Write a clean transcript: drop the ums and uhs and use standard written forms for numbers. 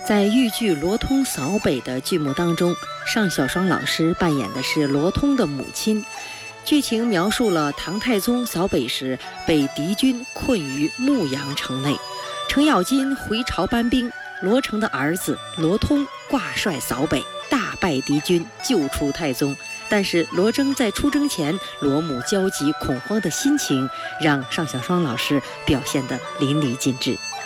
在豫剧《罗通扫北》的剧目当中，尚小双老师扮演的是罗通的母亲。剧情描述了唐太宗扫北时被敌军困于牧羊城内，程咬金回朝搬兵，罗成的儿子罗通挂帅扫北，大败敌军，救出太宗。但是罗征在出征前，罗母焦急恐慌的心情，让尚小双老师表现得淋漓尽致。